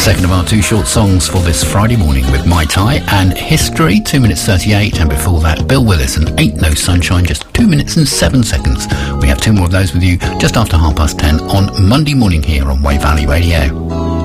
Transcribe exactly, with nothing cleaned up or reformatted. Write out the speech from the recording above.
second of our two short songs for this Friday morning with Mai Tai and History, two minutes thirty-eight, and before that, Bill Willis and Ain't No Sunshine, just two minutes and seven seconds. We have two more of those with you just after half past ten on Monday morning here on Wave Valley Radio.